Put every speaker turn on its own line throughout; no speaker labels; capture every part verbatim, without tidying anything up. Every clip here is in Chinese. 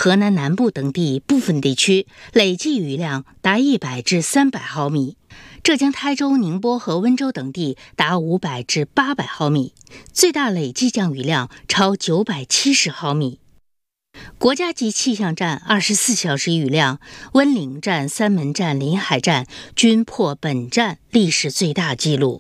河南南部等地部分地区累计雨量达一百至三百毫米，浙江台州、宁波和温州等地达五百至八百毫米，最大累计降雨量超九百七十毫米。国家级气象站二十四小时雨量，温岭站、三门站、临海站均破本站历史最大纪录。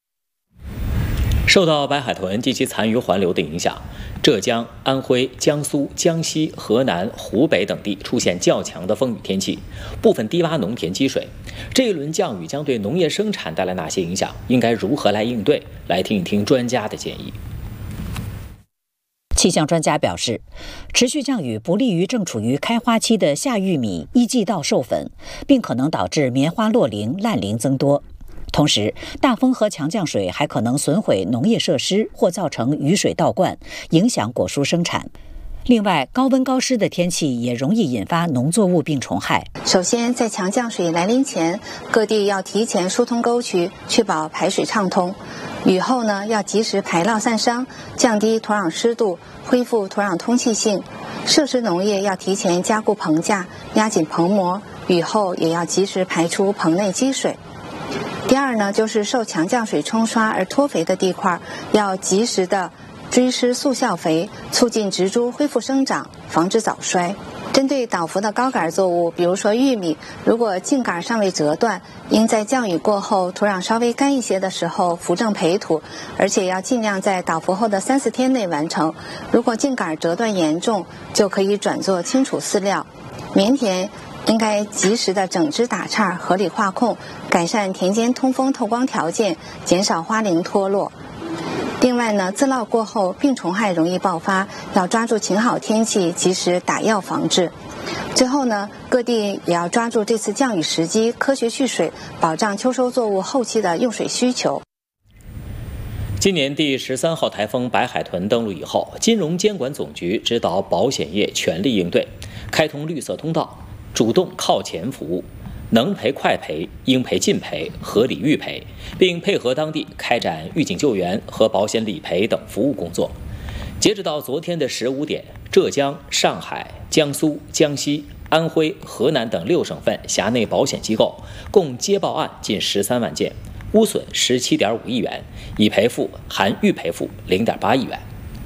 受到白海豚及其残余环流的影响，浙江、安徽、江苏、江西、河南、湖北等地出现较强的风雨天气，部分低洼农田积水。这一轮降雨将对农业生产带来哪些影响？应该如何来应对？来听一听专家的建议。
气象专家表示，持续降雨不利于正处于开花期的夏玉米、一季稻授粉，并可能导致棉花落龄、烂龄增多。同时，大风和强降水还可能损毁农业设施或造成雨水倒灌，影响果蔬生产。另外，高温高湿的天气也容易引发农作物病虫害。
首先，在强降水来临前，各地要提前疏通沟渠，确保排水畅通。雨后呢，要及时排涝散沙，降低土壤湿度，恢复土壤通气性。设施农业要提前加固棚架，压紧棚膜，雨后也要及时排出棚内积水。第二呢，就是受强降水冲刷而脱肥的地块，要及时的追施速效肥，促进植株恢复生长，防止早衰。针对倒伏的高杆作物，比如说玉米，如果茎杆尚未折断，应在降雨过后，土壤稍微干一些的时候扶正培土，而且要尽量在倒伏后的三四天内完成。如果茎杆折断严重，就可以转做清除饲料。棉田应该及时的整枝打杈，合理化控，改善田间通风透光条件，减少花龄脱落。另外呢，自涝过后病虫害容易爆发，要抓住晴好天气及时打药防治。最后呢，各地也要抓住这次降雨时机，科学蓄水，保障秋收作物后期的用水需求。
今年第十三号台风白海豚登陆以后，金融监管总局指导保险业全力应对，开通绿色通道，主动靠前服务，能赔快赔，应赔尽赔，合理预赔，并配合当地开展预警救援和保险理赔等服务工作。截止到昨天的十五点，浙江、上海、江苏、江西、安徽、河南等六省份辖内保险机构共接报案近十三万件，污损十七点五亿元，已赔付含预赔付零点八亿元。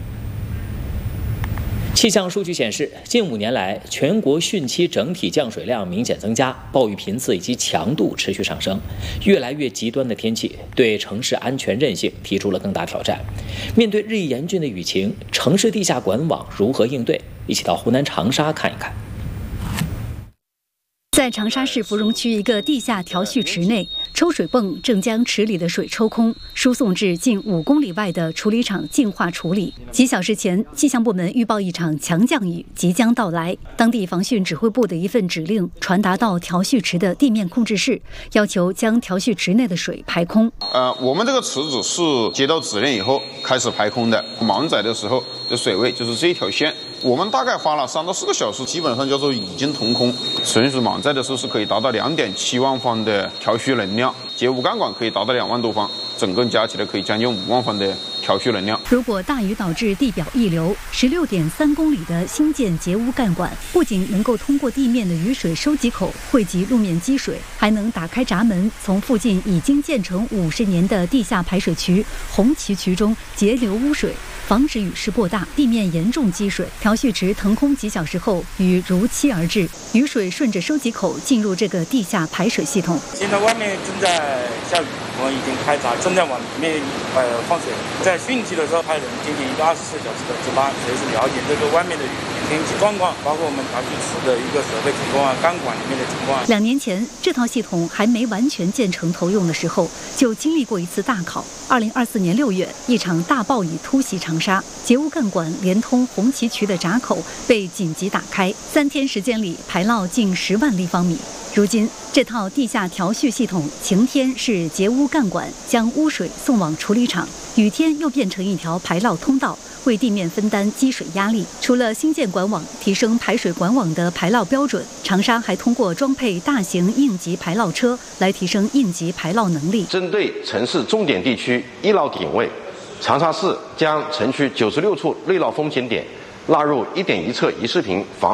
气象数据显示，近五年来，全国汛期整体降水量明显增加，暴雨频次以及强度持续上升，越来越极端的天气对城市安全韧性提出了更大挑战。面对日益严峻的雨情，城市地下管网如何应对？一起到湖南长沙看一看。
在长沙市芙蓉区一个地下调蓄池内，抽水泵正将池里的水抽空，输送至近五公里外的处理厂净化处理。几小时前，气象部门预报一场强降雨即将到来，当地防汛指挥部的一份指令传达到调蓄池的地面控制室，要求将调蓄池内的水排空。
呃，我们这个池子是接到指令以后开始排空的，满载的时候的水位就是这一条线。我们大概花了三到四个小时，基本上叫做已经通空。纯水满载的时候是可以达到两点七万方的调蓄能量，节污干管可以达到两万多方，整个加起来可以将近五万方的调蓄能量。
如果大雨导致地表溢流，十六点三公里的新建节污干管不仅能够通过地面的雨水收集口汇集路面积水，还能打开闸门，从附近已经建成五十年的地下排水渠红旗渠中截流污水，防止雨势过大，地面严重积水。调蓄池腾空几小时后，雨如期而至，雨水顺着收集口进入这个地下排水系统。
现在外面正在下雨，我们已经开闸，正在往里面呃放水。在汛期的时候，派人进行一个二十四小时的值班，随时了解这个外面的天气状况，包括我们调蓄池的一个设备情况啊，干管里面的情况。
两年前，这套系统还没完全建成投用的时候，就经历过一次大考。二零二四年六月，一场大暴雨突袭长沙，节污干管连通红旗渠的闸口被紧急打开，三天时间里排涝近十万立方米。如今，这套地下调蓄系统，晴天是节污干管将污水送往处理厂，雨天又变成一条排涝通道，为地面分担积水压力。除了新建管网，提升排水管网的排涝标准，长沙还通过装配大型应急排涝车来提升应急排涝能力。
针对城市重点地区易涝点位，长沙市将城区九十六处内涝风险点纳入一点一测一视频防